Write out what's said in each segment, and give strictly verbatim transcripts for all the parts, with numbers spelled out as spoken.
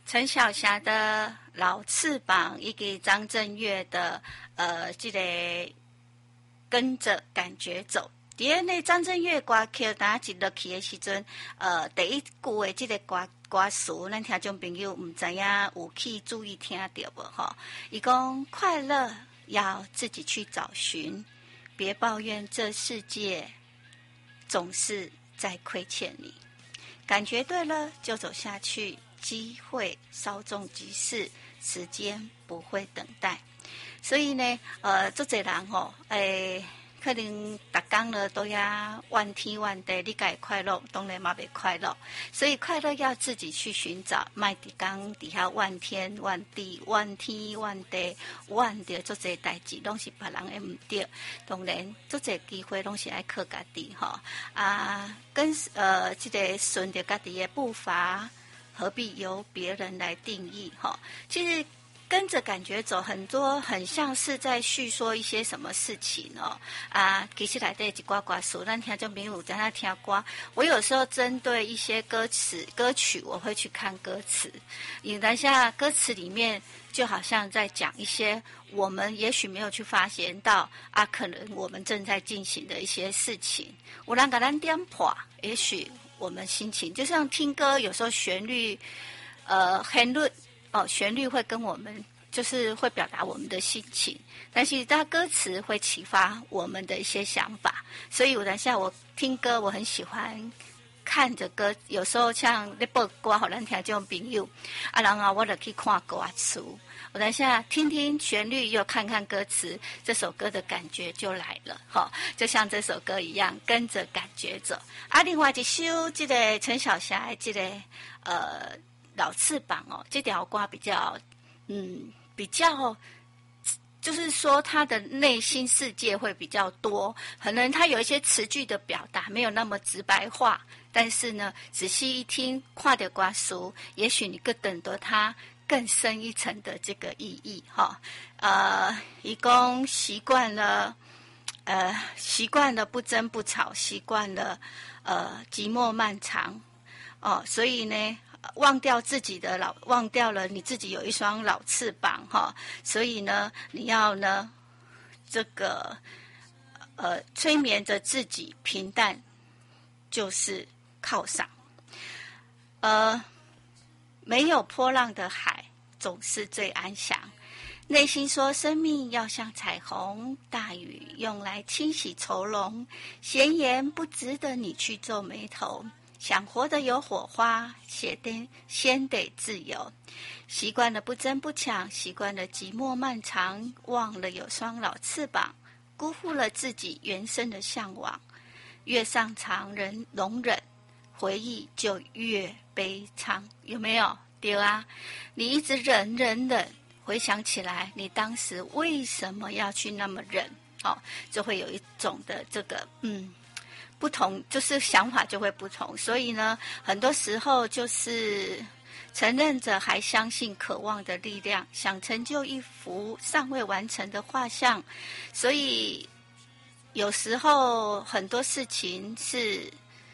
陈小霞的老翅膀，以及张震岳的呃，这个跟着感觉走。第二呢，张震岳歌曲打一落去的时阵，呃，第一句的这个歌歌词，咱听众朋友唔知影有去注意听到无吼？伊讲快乐要自己去找寻，别抱怨这世界总是在亏欠你。感觉对了就走下去，机会稍纵即逝，时间不会等待。所以呢，呃，做这人吼，诶。可能逐工呢都要怨天怨地，你该快乐，当然嘛袂快乐。所以快乐要自己去寻找，卖伫工底下怨天怨地、怨天怨地，怨着做这代志，拢是别人的唔对。当然，做这机会拢是爱靠家己吼啊，跟呃这个顺着家己的步伐，何必由别人来定义吼？其实。跟着感觉走，很多很像是在叙说一些什么事情哦啊，其实来的一挂挂书，咱听众朋友在那听歌。我有时候针对一些歌词歌曲，我会去看歌词，引当下歌词里面就好像在讲一些我们也许没有去发现到啊，可能我们正在进行的一些事情。有人给咱点破，也许我们心情就像听歌，有时候旋律呃很律。哦，旋律会跟我们就是会表达我们的心情，但是它歌词会启发我们的一些想法。所以有当下我听歌，我很喜欢看着歌，有时候像你播歌，好难听这种朋友啊，然后我就去看歌词。我等下听听旋律，又看看歌词，这首歌的感觉就来了哈、哦，就像这首歌一样，跟着感觉走。啊，另外一首这个陈小霞这个呃。老翅膀哦，这条歌比较，嗯，比较，就是说他的内心世界会比较多，可能他有一些词句的表达没有那么直白化，但是呢，仔细一听，看着歌词，也许你更懂得他更深一层的这个意义哈、哦。呃，一共习惯了，呃，习惯了不争不吵，习惯了呃寂寞漫长，哦，所以呢。忘掉自己的老，忘掉了你自己有一双老翅膀哈，所以呢，你要呢，这个呃催眠着自己，平淡就是犒赏。呃，没有波浪的海总是最安详。内心说，生命要像彩虹，大雨用来清洗愁容，闲言不值得你去皱眉头。想活得有火花，先得先得自由。习惯了不争不抢，习惯了寂寞漫长，忘了有双老翅膀，辜负了自己原生的向往。越上常人容忍，回忆就越悲伤。有没有？对啊，你一直忍忍忍，回想起来，你当时为什么要去那么忍？哦，就会有一种的这个嗯。不同就是想法就会不同，所以呢，很多时候就是承认着还相信渴望的力量，想成就一幅尚未完成的画像，所以有时候很多事情是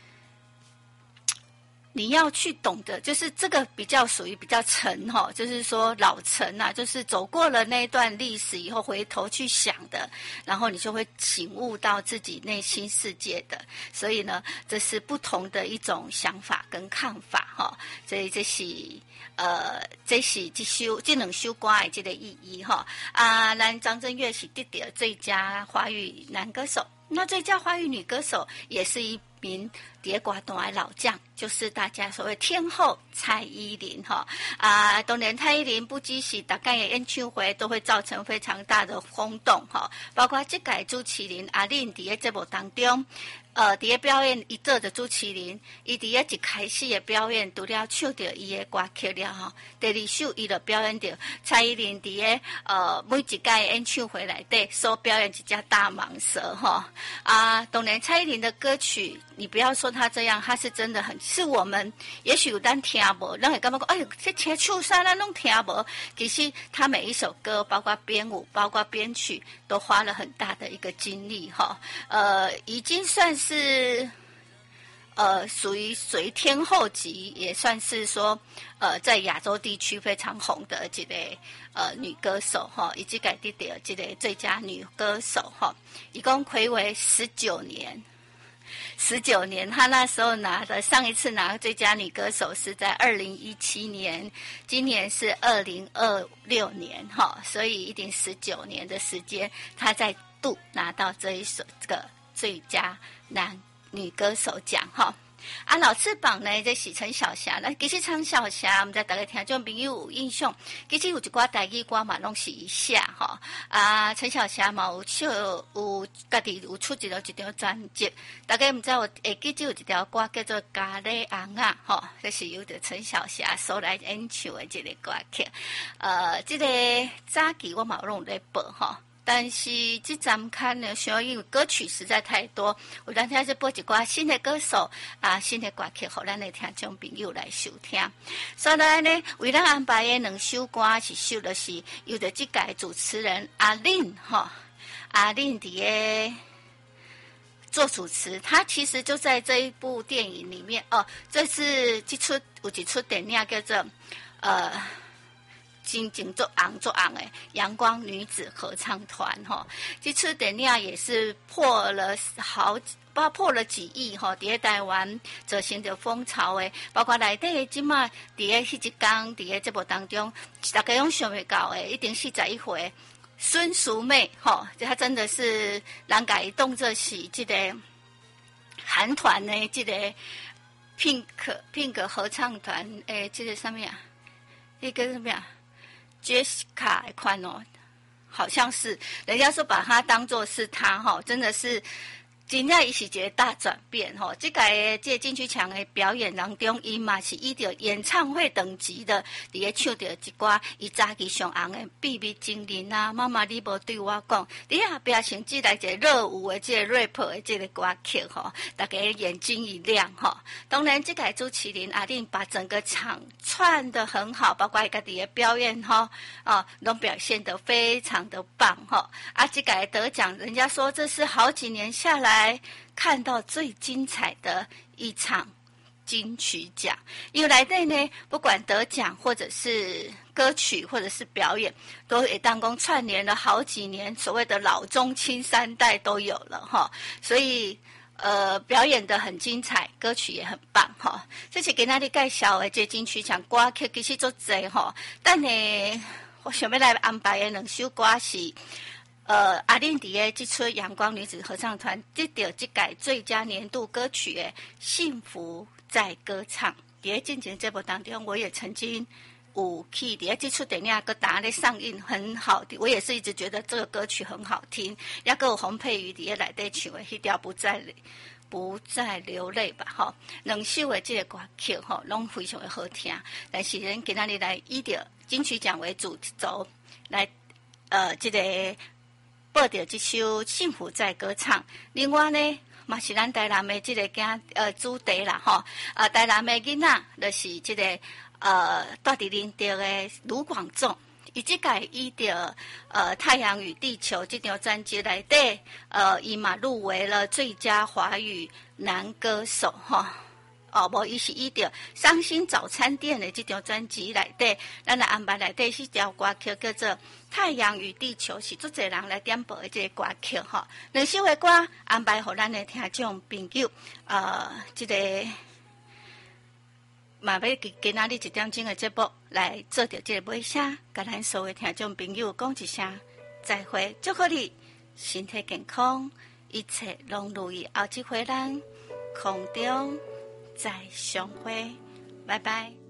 你要去懂得，就是这个比较属于比较沉哈，就是说老成啊，就是走过了那一段历史以后，回头去想的，然后你就会醒悟到自己内心世界的。所以呢，这是不同的一种想法跟看法哈。所以这是呃，这是这首这两首歌的这个意义哈。啊，咱张震岳是得到最佳华语男歌手，那最佳华语女歌手也是一名蝶歌段的老将，就是大家所谓天后蔡依林哈啊，当然蔡依林不只是大概的演唱会都会造成非常大的轰动哈，包括这届主持人阿玲伫个节目当中。呃，伫个表演，伊做着主持人，伊伫个一开始的表演，除了唱着伊的歌曲了吼，第二首伊就表演着蔡依林伫个呃每一届演唱会内底所表演一只大蟒蛇吼啊，当然蔡依林的歌曲，你不要说她这样，她是真的很，是我们也许有咱听无，咱会感觉讲，哎呦，这听唱啥咱拢听无，其实她每一首歌，包括编舞，包括编曲，都花了很大的一个精力哈，呃，已经算是。是呃，属于属于天后级，也算是说，呃，在亚洲地区非常红的这个呃女歌手哈，以及改地的这个最佳女歌手哈，一共睽违十九年。十九年，她那时候拿的上一次拿最佳女歌手是在二零一七年，今年是二零二六年哈，所以一定十九年的时间，她再度拿到这一首这个最佳男女歌手奖哈。啊，老翅膀呢，这是陈小霞。那其实陈小霞，我们在大家听众朋友有印象，其实有一寡台语歌嘛，拢是一下哈。啊，陈小霞嘛有唱有家己有出一了一张专辑，大家唔知我会记住有一条歌叫做《咖喱红啊》哈，这是由着陈小霞所来演唱的这个歌曲。呃，这个早期我嘛有拢在播哈。但是这站看呢，需要因为歌曲实在太多，有咱听是播一寡新的歌手啊，新的歌曲，互咱的听众朋友来收听。所以呢，为咱安排的两首歌是秀的是由着这个主持人阿玲哈，阿玲的做主持，他其实就在这一部电影里面哦。这是这出有一出电影叫做呃。真正做昂做昂诶，阳光女子合唱团哈，这出电影也是破了好，不知道破了几亿哈，伫台湾造成着风潮诶，包括内底即马伫个迄一天伫个节目当中，大家拢想袂到诶，一定是在一回孙淑妹哈，她真的是人家动作是这个韩团呢，这个 Pink Pink 合唱团诶，这个上面啊，一个什么呀？ Jessica 款哦，好像是人家说把它当作是他哈，真的是真正伊是一个大转变哈。这个这个金曲奖的表演当中，伊嘛是以着演唱会等级的，伫咧唱着一寡伊早期上红的秘密精灵啊，妈妈你无对我讲，伫下边甚至来一个热舞的这个 rap 的这个歌曲哈，大家眼睛一亮哈。当然，这个朱麒麟阿玲把整个场串得很好，包括伊家己的表演哈，啊，都表现得非常的棒哈。啊，这个得奖，人家说这是好几年下来看到最精彩的一场金曲奖，因为来底呢，不管得奖或者是歌曲或者是表演，都也当中串联了好几年，所谓的老中青三代都有了哈，所以。呃，表演得很精彩，歌曲也很棒哈。这是给大家介绍的这金曲奖歌曲其实做侪哈，但呢，我想要来安排的两首歌是，呃，阿玲伫的这出阳光女子合唱团得到这届最佳年度歌曲的《幸福在歌唱》。伫进行节目当中，我也曾经。有去伫这出电影个打咧上映很好的，我也是一直觉得这个歌曲很好听，也个有洪佩瑜伫咧内底唱的迄条不再不再流泪吧，吼，两首的这个歌曲吼，拢非常的好听。但是咱今仔日来以着金曲奖为主轴来，呃，这个播着这首《幸福在歌唱》。另外呢，嘛是咱台南的这个囝呃主题啦，吼，啊，台南的囡仔就是这个。呃，住伫林德的卢广仲，伊即个伊着呃《太阳与地球》这张专辑内底，呃，伊嘛入围了最佳华语男歌手哈。哦，无伊是伊着《伤心早餐店》的这张专辑内底，咱来安排内底是条歌曲叫做《太阳与地球》，是足侪人来点播的这个歌曲哈。两首的歌安排互咱的听众朋友，呃，这个。嘛要今仔日一点钟的节目来做着这个尾声，甲咱所有听众朋友讲一声再会，祝福你身体健康，一切拢如意。后一回咱空中再相会，拜拜。